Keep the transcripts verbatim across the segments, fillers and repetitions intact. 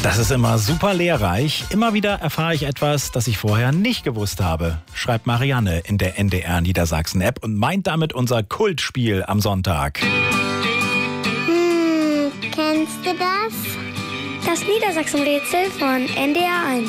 Das ist immer super lehrreich. Immer wieder erfahre ich etwas, das ich vorher nicht gewusst habe, schreibt Marianne in der N D R Niedersachsen-App und meint damit unser Kultspiel am Sonntag. Hm, kennst du das? Das Niedersachsen-Rätsel von N D R eins.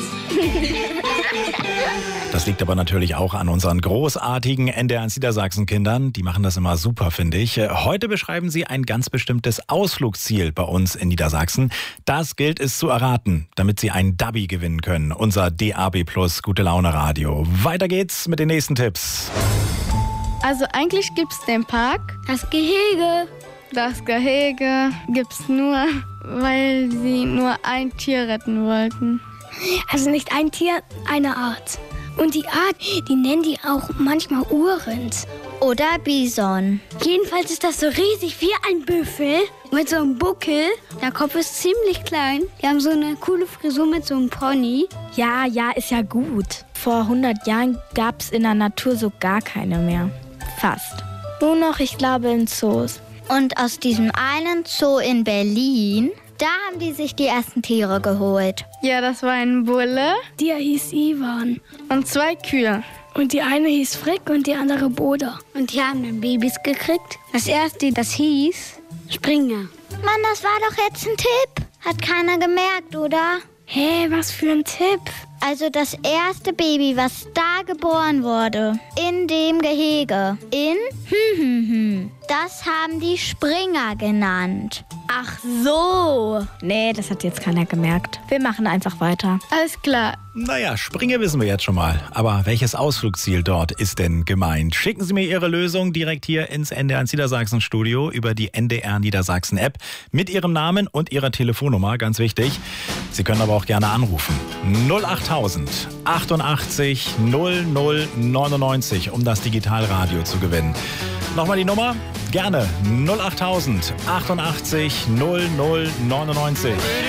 Das liegt aber natürlich auch an unseren großartigen N D R eins Niedersachsen-Kindern. Die machen das immer super, finde ich. Heute beschreiben sie ein ganz bestimmtes Ausflugsziel bei uns in Niedersachsen. Das gilt es zu erraten, damit sie ein Dubby gewinnen können. Unser D A B Plus Gute Laune Radio. Weiter geht's mit den nächsten Tipps. Also eigentlich gibt's den Park. Das Gehege. Das Gehege gibt's nur, weil sie nur ein Tier retten wollten. Also nicht ein Tier, eine Art. Und die Art, die nennen die auch manchmal Urrind. Oder Bison. Jedenfalls ist das so riesig wie ein Büffel mit so einem Buckel. Der Kopf ist ziemlich klein. Die haben so eine coole Frisur mit so einem Pony. Ja, ja, ist ja gut. Vor hundert Jahren gab es in der Natur so gar keine mehr. Fast. Nur noch, ich glaube, in Zoos. Und aus diesem einen Zoo in Berlin, da haben die sich die ersten Tiere geholt. Ja, das war ein Bulle. Der hieß Ivan. Und zwei Kühe. Und die eine hieß Frick und die andere Boda. Und die haben dann Babys gekriegt. Das erste, das hieß Springer. Mann, das war doch jetzt ein Tipp. Hat keiner gemerkt, oder? Hä, hey, was für ein Tipp? Also das erste Baby, was da geboren wurde, in dem Gehege, in hm, hm, hm, das haben die Springer genannt. Ach so. Nee, das hat jetzt keiner gemerkt. Wir machen einfach weiter. Alles klar. Naja, Springe wissen wir jetzt schon mal. Aber welches Ausflugsziel dort ist denn gemeint? Schicken Sie mir Ihre Lösung direkt hier ins N D R eins Niedersachsen Studio über die N D R Niedersachsen App mit Ihrem Namen und Ihrer Telefonnummer, ganz wichtig. Sie können aber auch gerne anrufen. null achttausend achtundachtzig null null neunundneunzig, um das Digitalradio zu gewinnen. Nochmal die Nummer? Gerne null achttausend achtundachtzig null null neunundneunzig.